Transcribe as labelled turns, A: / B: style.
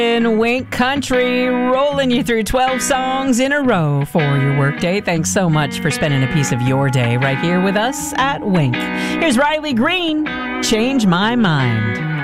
A: In Wink Country, rolling you through 12 songs in a row for your workday. Thanks so much for spending a piece of your day right here with us at Wink. Here's Riley Green, Change My Mind.